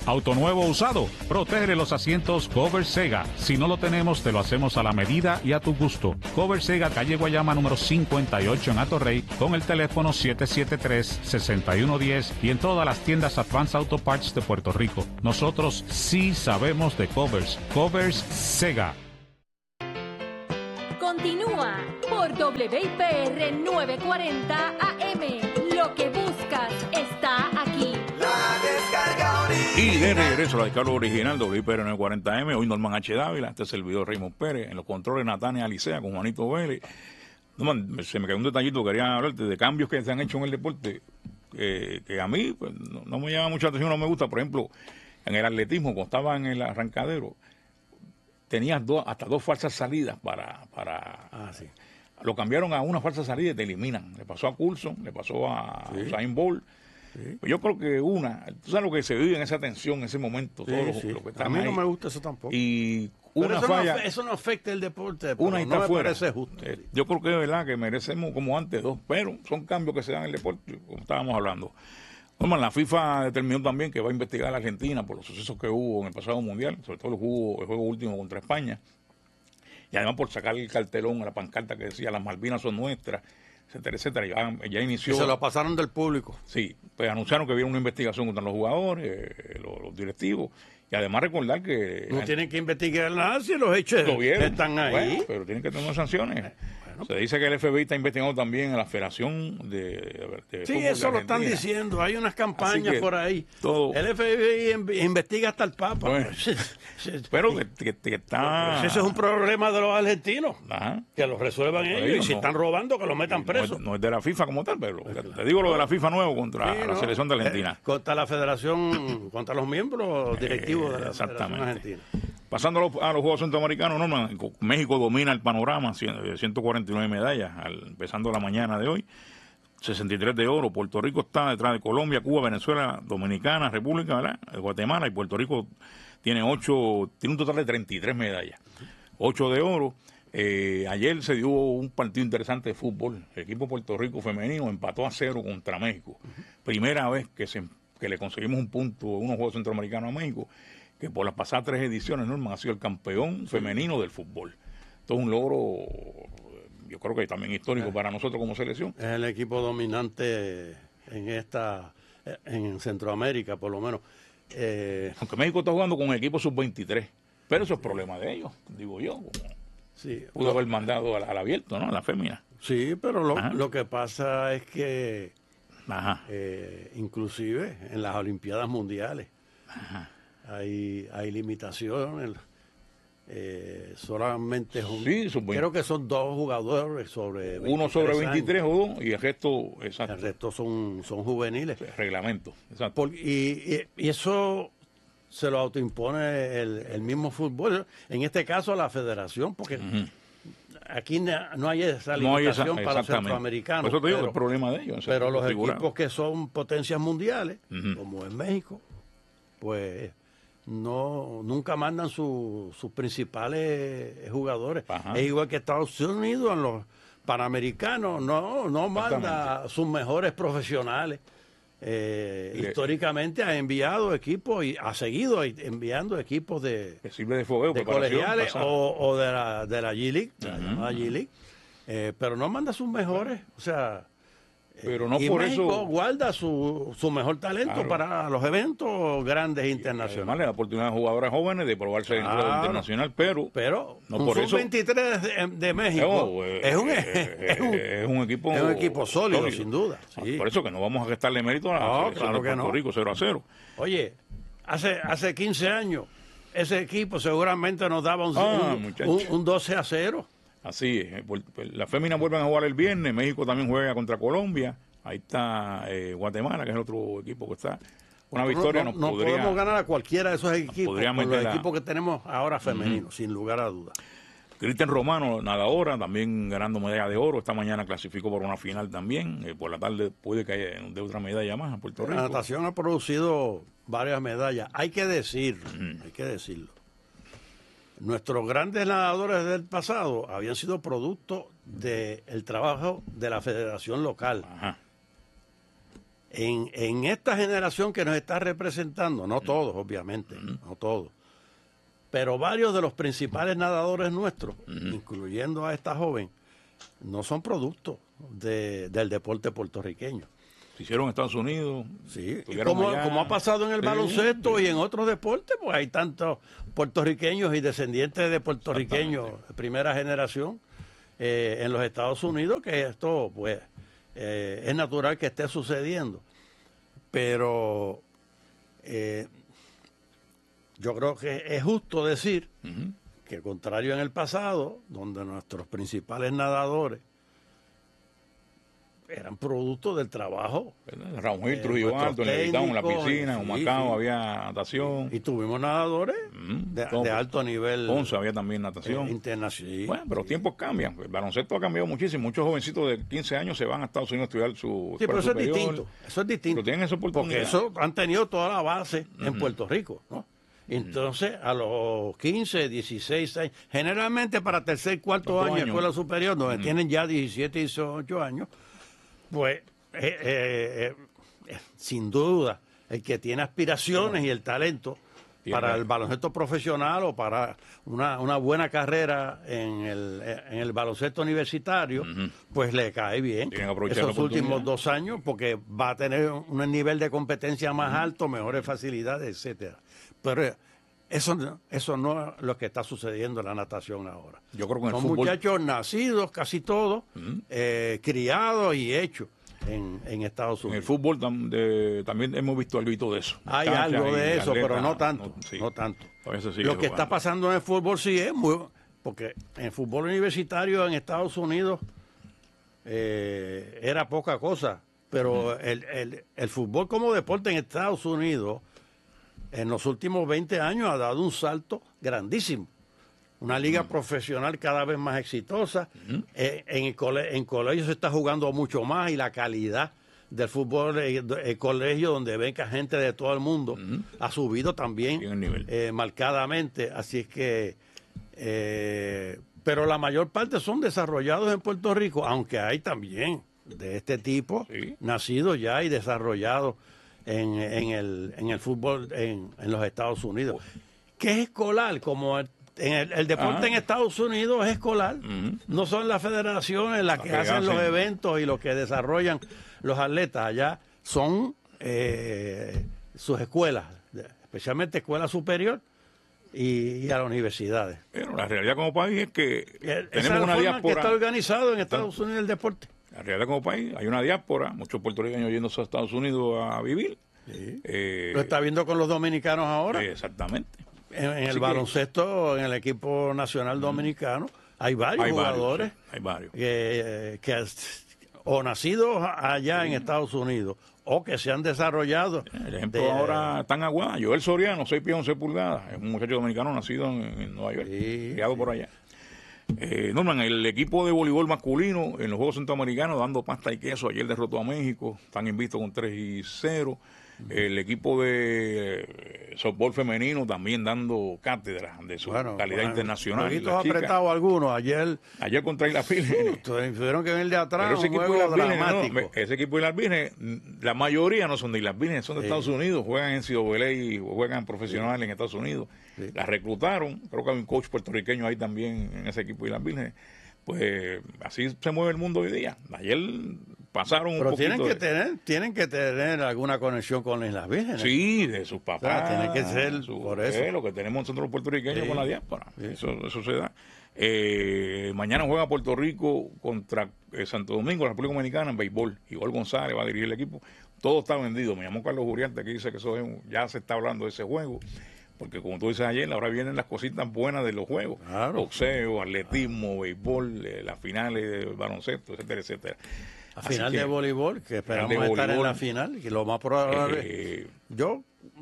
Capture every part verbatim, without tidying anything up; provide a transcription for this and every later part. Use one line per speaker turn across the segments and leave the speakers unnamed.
Auto nuevo o usado, protege los asientos Cover Sega. Si no lo tenemos, te lo hacemos a la medida y a tu gusto. Cover Sega, calle Guayama número cincuenta y ocho en Atorrey, con el teléfono siete siete tres, seis uno uno cero y en todas las tiendas Advance Auto Parts de Puerto Rico. Nosotros sí sabemos de covers. Covers Sega.
Continúa por W I P R novecientos cuarenta A M. Lo que buscas está aquí.
La descarga original.
Y de regreso a la descarga original W I P R novecientos cuarenta A M. Hoy Norman H. Dávila, este servidor Raymond Pérez. En los controles Natania Alicea con Juanito Vélez. Norman, se me quedó un detallito, quería hablarte de cambios que se han hecho en el deporte. Eh, que a mí pues, no, no me llama mucha atención, no me gusta. Por ejemplo, en el atletismo, cuando estaba en el arrancadero, tenías dos, hasta dos falsas salidas para... para
ah, sí.
Lo cambiaron a una falsa salida y te eliminan. Le pasó a Coulson, le pasó a
sí.
Usain Bolt. Sí. Pues yo creo que una... Tú sabes lo que se vive en esa tensión, en ese momento.
Sí,
todo lo,
sí.
lo que
a mí no
ahí.
me gusta eso tampoco.
Y
Pero
una
eso,
falla...
no, eso no afecta el deporte.
Una está
no me
fuera.
parece justo.
Eh, yo creo que es verdad que merecemos como antes dos, pero son cambios que se dan en el deporte, como estábamos hablando. Norman, la FIFA determinó también que va a investigar a la Argentina por los sucesos que hubo en el pasado mundial, sobre todo el juego, el juego último contra España. Y además por sacar el cartelón a la pancarta que decía las Malvinas son nuestras, etcétera, etcétera. Ya, ya inició.
Y se lo pasaron del público.
Sí, pues anunciaron que había una investigación contra los jugadores, eh, los, los directivos. Y además recordar que...
No tienen que investigar nada si los hechos están ahí.
Bueno, pero tienen que tener sanciones. Eh, bueno, se dice que el F B I está investigando también a la Federación de... de
sí, eso lo están diciendo. Hay unas campañas por ahí.
Todo,
el F B I investiga hasta el Papa.
Bueno, pero que, que, que está...
Ese es un problema de los argentinos.
Ajá.
Que lo resuelvan ellos. ellos. Y si no, están robando, que lo metan preso.
No es, no es de la FIFA como tal, pero claro. Te digo lo de la FIFA nuevo contra sí, la no. selección de Argentina.
Eh, contra la Federación, contra los miembros directivos de la Federación Argentina.
Pasando a los, a los Juegos Centroamericanos, no, México domina el panorama, ciento cuarenta y nueve medallas, al, empezando la mañana de hoy, sesenta y tres de oro. Puerto Rico está detrás de Colombia, Cuba, Venezuela, Dominicana, República, ¿verdad? Guatemala, y Puerto Rico tiene ocho, tiene un total de treinta y tres medallas, ocho de oro. Eh, ayer se dio un partido interesante de fútbol. El equipo Puerto Rico femenino empató a cero contra México. Primera vez que, se, que le conseguimos un punto en unos Juegos Centroamericanos a México, que por las pasadas tres ediciones, Norman, ha sido el campeón sí. femenino del fútbol. Esto es un logro, yo creo que también histórico eh, para nosotros como selección.
Es el equipo dominante en esta, en Centroamérica, por lo menos. Eh,
Aunque México está jugando con el equipo sub veintitrés, pero eso es problema de ellos, digo yo. Como
sí,
pudo lo, haber mandado al, al abierto, ¿no? A la fémina.
Sí, pero lo, lo que pasa es que,
Ajá.
Eh, inclusive en las Olimpiadas Mundiales, Ajá. Hay, hay limitaciones. Eh, solamente un,
sí,
creo que son dos jugadores sobre
uno sobre veintitrés años. O dos y el resto exacto.
El resto son, son juveniles.
Reglamento, exacto.
Por, y, y, y eso se lo autoimpone el, el mismo fútbol. En este caso la federación, porque uh-huh. aquí no hay esa limitación no hay esa, para los centroamericanos.
Por eso te digo
pero,
el problema de ellos.
Pero los figurado. equipos que son potencias mundiales, uh-huh. como en México, pues no nunca mandan su, sus principales jugadores. Ajá. Es igual que Estados Unidos en los Panamericanos, no, no manda sus mejores profesionales. Eh, y históricamente ha enviado equipos y ha seguido enviando equipos de,
que sirve de, fogueo,
de colegiales o, o de la de la G-League, uh-huh. la G-League, eh, pero no manda sus mejores, o sea,
pero no
y
por
México
eso
guarda su, su mejor talento claro. para los eventos grandes e internacionales.
Además, le da oportunidad a jugadores jóvenes de probarse claro. dentro del internacional, pero
pero
no
un
por eso
veintitrés de, de México
no, eh,
es, un,
eh,
es, un,
es un equipo
es un equipo sólido, sólido. sin duda. Sí.
Por eso que no vamos a restarle mérito a la
no,
selección
claro
de Puerto
no.
Rico cero a cero.
Oye, hace hace quince años ese equipo seguramente nos daba un,
ah,
un, un, un doce a cero.
Así es. Las féminas vuelven a jugar el viernes, México también juega contra Colombia. Ahí está eh, Guatemala, que es el otro equipo que está. Una
no,
victoria
no,
nos
no
podría...
No podemos ganar a cualquiera de esos equipos, con los
la...
equipos que tenemos ahora femeninos, uh-huh. sin lugar a dudas.
Cristian Romano, nadadora, también ganando medalla de oro. Esta mañana clasificó por una final también. Eh, por la tarde puede que haya de otra medalla más a Puerto Rico.
La natación ha producido varias medallas. Hay que decir, uh-huh. hay que decirlo. Nuestros grandes nadadores del pasado habían sido producto del trabajo de la federación local.
Ajá.
en, en esta generación que nos está representando, no todos, obviamente, uh-huh. no todos, pero varios de los principales nadadores nuestros, uh-huh. incluyendo a esta joven, no son productos de, del deporte puertorriqueño.
Se hicieron en Estados Unidos.
Sí, y como, como ha pasado en el sí, baloncesto sí. y en otros deportes, pues hay tantos puertorriqueños y descendientes de puertorriqueños de primera generación eh, en los Estados Unidos, que esto pues eh, es natural que esté sucediendo. Pero eh, yo creo que es justo decir uh-huh. que, contrario en el pasado, donde nuestros principales nadadores eran productos del trabajo.
Raúl Gil, Trujillo Alto, en la piscina, en Humacao sí, sí. había natación.
Y, y tuvimos nadadores mm, de, de alto nivel.
Ponce había también natación.
Eh, internacional.
Bueno, pero los tiempos cambian. El baloncesto ha cambiado muchísimo. Muchos jovencitos de quince años se van a Estados Unidos a estudiar su
sí, pero eso
superior.
es distinto. Eso es distinto.
Pero tienen esa oportunidad.
Porque eso han tenido toda la base uh-huh. en Puerto Rico, ¿no? Entonces, a los quince, dieciséis años, generalmente para tercer, cuarto año, años. escuela superior, donde uh-huh. tienen ya diecisiete, dieciocho años, pues, eh, eh, eh, sin duda, el que tiene aspiraciones y el talento para el baloncesto profesional o para una, una buena carrera en el, en el baloncesto universitario, uh-huh. pues le cae bien esos últimos dos años porque va a tener un nivel de competencia más uh-huh. alto, mejores facilidades, etcétera. Pero eso, eso no es lo que está sucediendo en la natación ahora.
Yo creo que en
Son
el fútbol...
muchachos nacidos, casi todos,
uh-huh.
eh, criados y hechos en, en Estados Unidos.
En el fútbol tam, de, también hemos visto algo de eso.
Hay Cancha algo de eso, atleta, pero no tanto. No, sí. no tanto.
Sí
lo que está pasando en el fútbol sí es muy... Porque en el fútbol universitario en Estados Unidos eh, era poca cosa, pero uh-huh. el, el, el fútbol como deporte en Estados Unidos en los últimos veinte años ha dado un salto grandísimo. Una liga uh-huh. profesional cada vez más exitosa. Uh-huh. Eh, en el cole, en colegios se está jugando mucho más y la calidad del fútbol, el, el colegio donde venga gente de todo el mundo, uh-huh. ha subido también eh, marcadamente. Así es que... Eh, pero la mayor parte son desarrollados en Puerto Rico, aunque hay también de este tipo, sí. nacidos ya y desarrollados en, en, el, en el fútbol en, en los Estados Unidos. Que es escolar, como el, en el, el deporte ah. en Estados Unidos es escolar, uh-huh. no son las federaciones las que hacen los eventos y los que desarrollan los atletas. Allá son eh, sus escuelas, especialmente escuela superior y, y a las universidades.
Pero la realidad como país es que
Esa
tenemos
es
una
la
diáspora
que está organizado en Estados Unidos el deporte.
La realidad como país, hay una diáspora, muchos puertorriqueños yéndose a Estados Unidos a vivir.
Sí.
Eh,
Lo está viendo con los dominicanos ahora.
Eh, exactamente.
En, en el baloncesto, que, en el equipo nacional dominicano, hay varios hay jugadores
varios, sí, hay varios.
Que, que o nacidos allá sí. en Estados Unidos o que se han desarrollado.
El ejemplo
de,
ahora está en Aguada. Joel Soriano, seis pies once pulgadas, es un muchacho dominicano nacido en, en Nueva York, sí, criado sí. por allá. Eh, Norman, el equipo de voleibol masculino en los Juegos Centroamericanos dando pasta y queso, ayer derrotó a México, están invictos con tres y cero. El equipo de softball femenino también dando cátedra de su bueno, calidad bueno, internacional.
Los apretados algunos. Ayer
ayer contra Islas Vírgenes.
Tuvieron que venir de atrás.
Pero ese
un
equipo de Islas Vírgenes,
no,
ese equipo de Islas Vírgenes, la mayoría no son de Islas Vírgenes, son de sí. Estados Unidos. Juegan en C W A y juegan profesional sí. en Estados Unidos. Sí. La reclutaron. Creo que hay un coach puertorriqueño ahí también en ese equipo de Islas Vírgenes. Pues así se mueve el mundo hoy día. Ayer pasaron un
Pero
poquito
tienen que
de...
tener tienen que tener alguna conexión con las Islas Vírgenes.
Sí, de sus papás.
O sea, tiene que ser
su,
por eso.
Eh, lo que tenemos nosotros puertorriqueños sí. con la diáspora. Sí. Eso, eso se da. Eh, mañana juega Puerto Rico contra eh, Santo Domingo, la República Dominicana, en béisbol. Igual González va a dirigir el equipo. Todo está vendido. Me llamó Carlos Uriarte que dice que eso es un, ya se está hablando de ese juego. Porque como tú dices ayer, ahora vienen las cositas buenas de los juegos. Claro. Boxeo, atletismo, béisbol, eh, las finales de baloncesto, etcétera, etcétera.
La final que, de voleibol, que esperamos estar voleibol, en la final, que lo más probable... Eh, yo...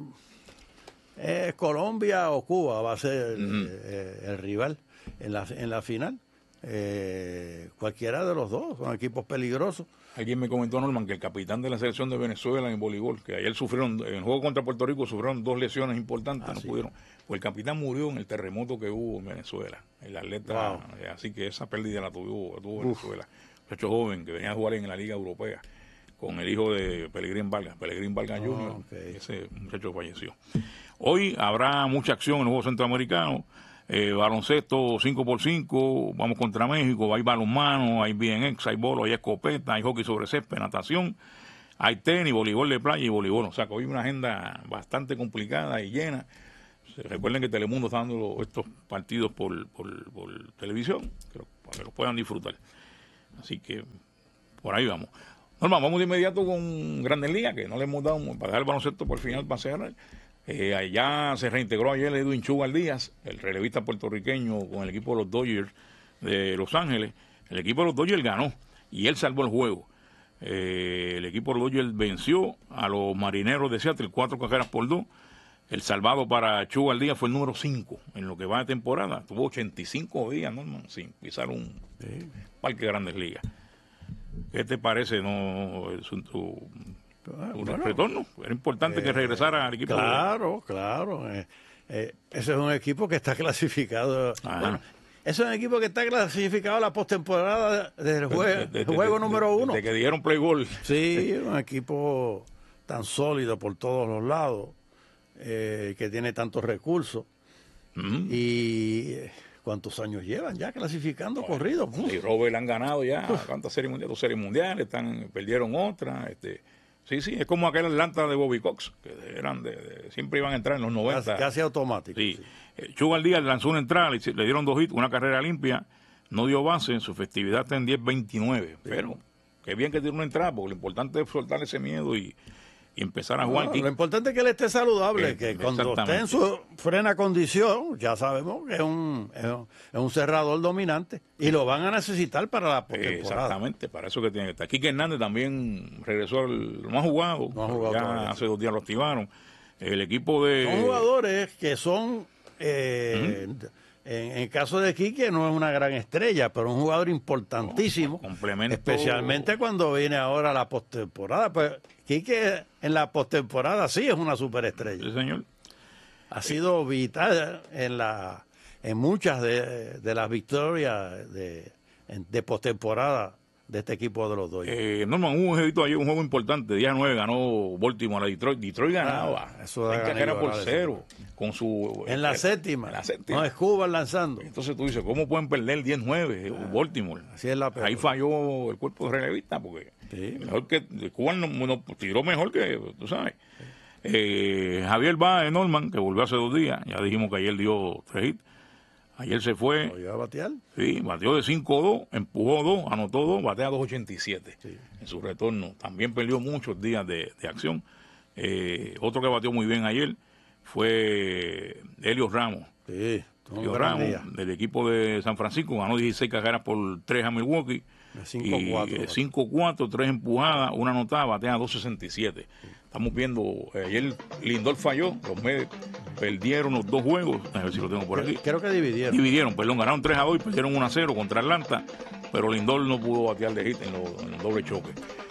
Es Colombia o Cuba va a ser uh-huh. eh, el rival en la, en la final. Eh, cualquiera de los dos, son equipos peligrosos.
Alguien me comentó, Norman, que el capitán de la selección de Venezuela en voleibol, que ayer sufrieron, en el juego contra Puerto Rico, sufrieron dos lesiones importantes, ah, no sí. pudieron. Pues el capitán murió en el terremoto que hubo en Venezuela, el atleta, wow. así que esa pérdida la tuvo, tuvo Venezuela. Un muchacho joven que venía a jugar en la Liga Europea, con el hijo de Pelegrín Vargas, Pelegrín Vargas
Oh,
junior
okay.
Ese muchacho falleció. Hoy habrá mucha acción en los Juegos Centroamericanos, eh, baloncesto cinco por cinco, vamos contra México, hay balonmano, hay B M X, hay bolo, hay escopeta, hay hockey sobre césped, natación, hay tenis, voleibol de playa y voleibol. O sea que hoy una agenda bastante complicada y llena. Recuerden que Telemundo está dando estos partidos por, por, por televisión, para que los puedan disfrutar. Así que por ahí vamos. Norma, vamos de inmediato con Grandes Ligas, que no le hemos dado para dejar el baloncesto por final para cerrar. Eh, allá se reintegró ayer Edwin Chugal Díaz, el relevista puertorriqueño con el equipo de los Dodgers de Los Ángeles. El equipo de los Dodgers ganó y él salvó el juego. Eh, el equipo de los Dodgers venció a los Marineros de Seattle cuatro carreras por dos. El salvado para Chugal Díaz fue el número cinco en lo que va de temporada. Tuvo ochenta y cinco días, ¿no, sin pisar un sí. parque de Grandes Ligas. ¿Qué te parece, no, tu, tu bueno, retorno? Era importante eh, que regresara al equipo.
Claro, de... claro. Eh, eh, ese es un equipo que está clasificado. Bueno, ese es un equipo que está clasificado a la postemporada del jue, de, de, de, juego de, número de, uno.
De que dieron play goal.
Sí, un equipo tan sólido por todos los lados. Eh, que tiene tantos recursos mm. y eh, cuántos años llevan ya clasificando bueno, corrido.
Y Robert han ganado ya cuántas series mundiales, dos series mundiales, están, perdieron otra. Este, sí, sí, es como aquel Atlanta de Bobby Cox, que eran de, de, siempre iban a entrar en los noventa.
Casi, casi automático.
Sí. Sí. Chugal Díaz lanzó una entrada, le, le dieron dos hits, una carrera limpia, no dio base, en su festividad está en diez veintinueve, sí. Pero qué bien que tiene una entrada, porque lo importante es soltar ese miedo y y empezar a jugar.
No, lo importante es que él esté saludable, eh, que cuando esté en su frena condición, ya sabemos que es un, es un, es un cerrador dominante y lo van a necesitar para la postemporada.
Exactamente, para eso que tiene que estar. Quique Hernández también regresó, al, no ha jugado,
no ha jugado
ya
todavía.
Hace dos días lo activaron. El equipo de...
Son jugadores que son... Eh, uh-huh. En el caso de Quique no es una gran estrella, pero un jugador importantísimo,
oh, complemento...
especialmente cuando viene ahora la postemporada. Pues Quique en la postemporada sí es una superestrella.
Sí, señor.
Ha sido vital en la en muchas de, de las victorias de, de postemporada de este equipo de los Dodgers.
Eh, Norman, hubo un jueguito ayer, un juego importante. Día nueve ganó Baltimore a Detroit. Detroit ganaba.
Ah, eso da
carrera por cero. Con su,
en, la
eh,
séptima.
en la séptima.
No, es Cuba lanzando.
Entonces tú dices, ¿cómo pueden perder diez nueve ah, Baltimore?
Así es la peor.
Ahí falló el cuerpo de relevista porque sí. mejor que Cuba no, no, tiró mejor que, tú sabes. Sí. Eh, Javier Báez, Norman, que volvió hace dos días. Ya dijimos que ayer dio tres hits. Ayer se fue.
¿Lo iba a batear?
Sí, bateó de cinco dos, empujó dos, anotó dos, batea dos ochenta y siete sí. en su retorno. También perdió muchos días de, de acción. Eh, otro que bateó muy bien ayer fue Helios Ramos.
Sí,
Helios Ramos, día. del equipo de San Francisco, ganó dieciséis carreras por tres a Milwaukee. cinco cuatro, tres empujadas, una anotada, batea dos sesenta y siete. Sí. Estamos viendo, eh, ayer Lindor falló, los Mets perdieron los dos juegos, a ver si lo tengo por aquí.
Creo que dividieron.
Dividieron, perdón, ganaron tres a dos y perdieron uno a cero contra Atlanta, pero Lindor no pudo batear de hit en, lo, en el doble choque.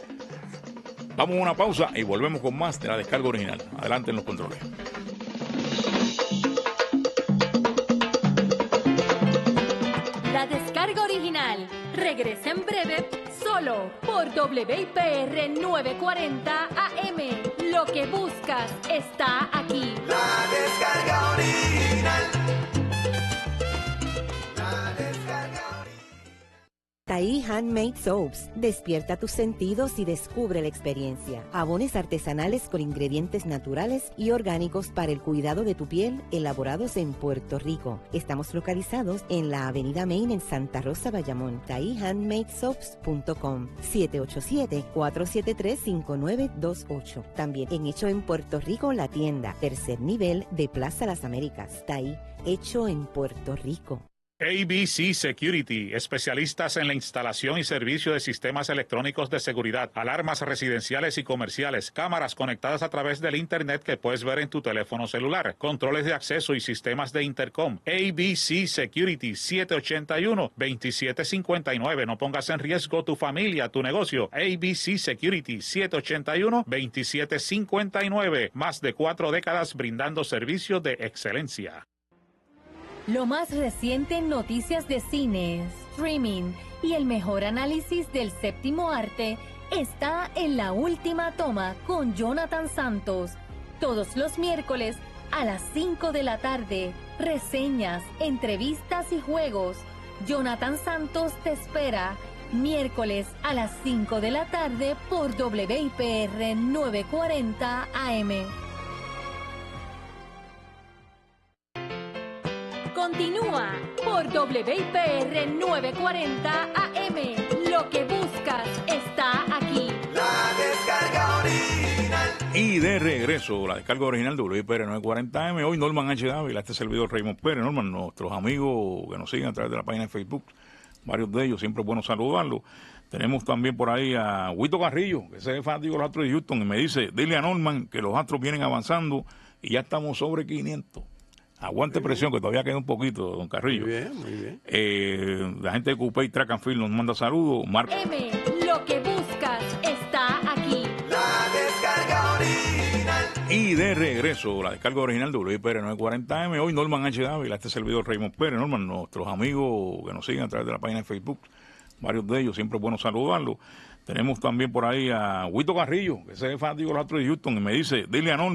Vamos a una pausa y volvemos con más de la descarga original. Adelante en los controles.
La descarga original regresa en breve solo por W I P R novecientos cuarenta A M. Lo que buscas está aquí.
La descarga original. La descarga original.
Taí Handmade Soaps. Despierta tus sentidos y descubre la experiencia. Jabones artesanales con ingredientes naturales y orgánicos para el cuidado de tu piel, elaborados en Puerto Rico. Estamos localizados en la Avenida Main en Santa Rosa, Bayamón. taí handmade soaps punto com, siete ocho siete, cuatro siete tres, cinco nueve dos ocho. También en Hecho en Puerto Rico, la tienda, tercer nivel de Plaza Las Américas. Taí, hecho en Puerto Rico.
A B C Security, especialistas en la instalación y servicio de sistemas electrónicos de seguridad, alarmas residenciales y comerciales, cámaras conectadas a través del Internet que puedes ver en tu teléfono celular, controles de acceso y sistemas de intercom. A B C Security, siete ocho uno, dos siete cinco nueve. No pongas en riesgo tu familia, tu negocio. A B C Security, siete ocho uno, dos siete cinco nueve. Más de cuatro décadas brindando servicios de excelencia.
Lo más reciente en noticias de cine, streaming y el mejor análisis del séptimo arte está en La Última Toma con Jonathan Santos. Todos los miércoles a las cinco de la tarde. Reseñas, entrevistas y juegos. Jonathan Santos te espera miércoles a las cinco de la tarde por W I P R novecientos cuarenta A M. Continúa por W I P R novecientos cuarenta A M. Lo que buscas está aquí.
La descarga original.
Y de regreso, la descarga original de W I P R novecientos cuarenta A M. Hoy Norman H. Dávila, este servidor Raymond Pérez. Norman, nuestros amigos que nos siguen a través de la página de Facebook, varios de ellos, siempre es bueno saludarlos. Tenemos también por ahí a Huito Carrillo, que es el fanático de los Astros de Houston, y me dice, dile a Norman que los Astros vienen avanzando y ya estamos sobre quinientos. Aguante muy presión, bien, que todavía queda un poquito, don Carrillo.
Muy bien, muy bien.
Eh, la gente de Coupé Track and Field nos manda saludos. Mar
M, lo que buscas está aquí.
La descarga original.
Y de regreso, la descarga original de W I P R novecientos cuarenta A M. Hoy Norman H. Dávila, este servidor Raymond Pérez. Norman, nuestros amigos que nos siguen a través de la página de Facebook, varios de ellos, siempre es bueno saludarlos. Tenemos también por ahí a Huito Carrillo, que es el fanático de los Astros de Houston, y me dice, dile a Norman